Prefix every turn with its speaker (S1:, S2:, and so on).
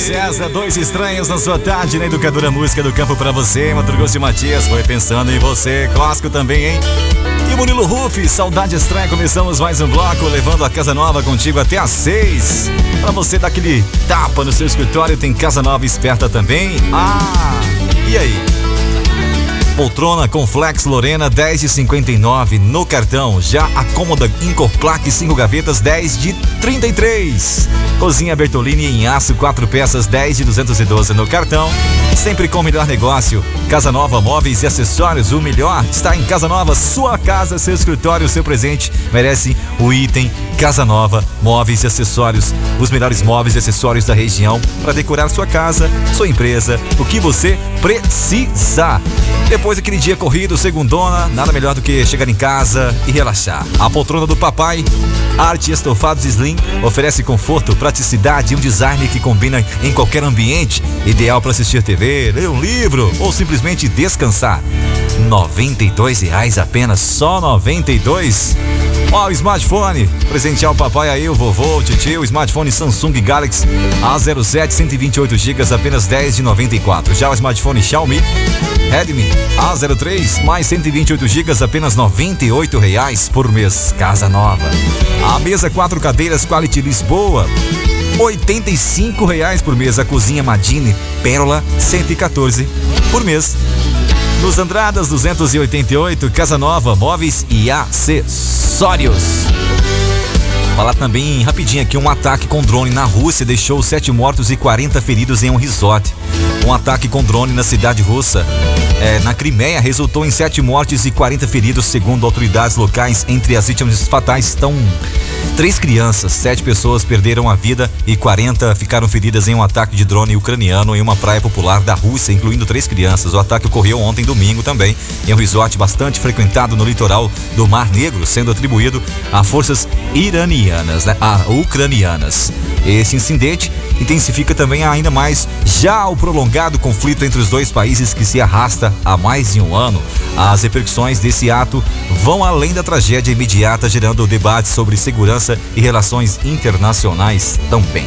S1: César, Dois Estranhos na sua tarde, na Educadora Música do Campo pra você. Mato Grosso e Matias, foi pensando em você. Clássico também, hein? E Murilo Ruff, Saudade Estranha. Começamos mais um bloco, levando a Casa Nova contigo até às 6. Pra você dar aquele tapa no seu escritório, tem Casa Nova Esperta também. E aí? Poltrona com Flex Lorena 10 de 59 no cartão. Já a cômoda Incorplaque 5 gavetas 10 de 33. Cozinha Bertolini em aço 4 peças 10 de 212 no cartão. Sempre com o melhor negócio. Casa Nova Móveis e Acessórios. O melhor está em Casa Nova. Sua casa, seu escritório, seu presente merece o item Casa Nova Móveis e Acessórios. Os melhores móveis e acessórios da região para decorar sua casa, sua empresa, o que você precisar. Depois daquele dia corrido, segundona, nada melhor do que chegar em casa e relaxar. A poltrona do papai, Arte Estofados Slim, oferece conforto, praticidade e um design que combina em qualquer ambiente. Ideal para assistir TV, ler um livro ou simplesmente descansar. R$92 apenas, só 92. Ó, o smartphone, presentear o papai aí, o vovô, o titio, o smartphone Samsung Galaxy A07 128 GB, apenas 10 de 94. Já o smartphone Xiaomi Redmi A03 mais 128 GB, apenas R$98 por mês. Casa Nova. A mesa 4 cadeiras Quality Lisboa, R$85 por mês. A cozinha Madine Pérola 114 por mês. Nos Andradas 288, Casa Nova Móveis e Acessórios. Falar também rapidinho aqui, um ataque com drone na Rússia deixou 7 mortos e 40 feridos em um resort. Um ataque com drone na cidade russa, na Crimeia, resultou em 7 mortes e 40 feridos, segundo autoridades locais. Entre as vítimas fatais estão 3 crianças, 7 pessoas perderam a vida e 40 ficaram feridas em um ataque de drone ucraniano em uma praia popular da Rússia, incluindo 3 crianças. O ataque ocorreu ontem, domingo, também, em um resort bastante frequentado no litoral do Mar Negro, sendo atribuído a forças iranianas, ucranianas. Esse incidente intensifica também ainda mais já o prolongado conflito entre os dois países, que se arrasta há mais de um ano. As repercussões desse ato vão além da tragédia imediata, gerando debate sobre segurança e relações internacionais também.